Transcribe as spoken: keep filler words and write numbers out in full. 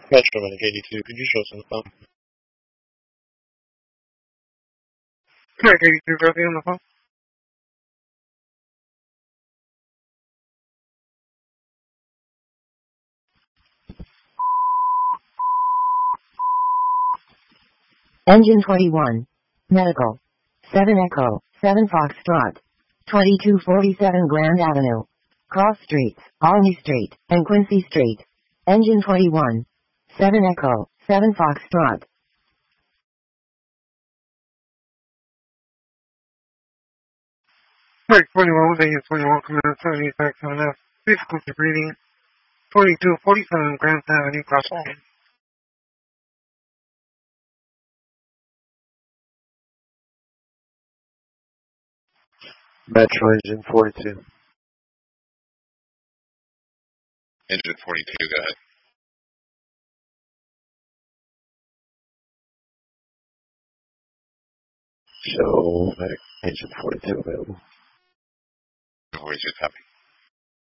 Metro Medic eighty-two, could you show us on the phone? Medic eighty-two, got on the phone. Engine twenty-one. Medical. seven Echo, seven Foxtrot. twenty-two forty-seven Grand Avenue. Cross Streets, Olney Street, and Quincy Street. Engine twenty-one. seven Echo, seven Foxtrot. Medic twenty-one, with Engine twenty-one, coming out seventy back to the left. Difficulty breathing. twenty-two forty-seven Grand Avenue, Cross Street. Metro Engine forty-two. Engine forty-two, go ahead. Show Medic Engine forty-two available. forty-two, copy.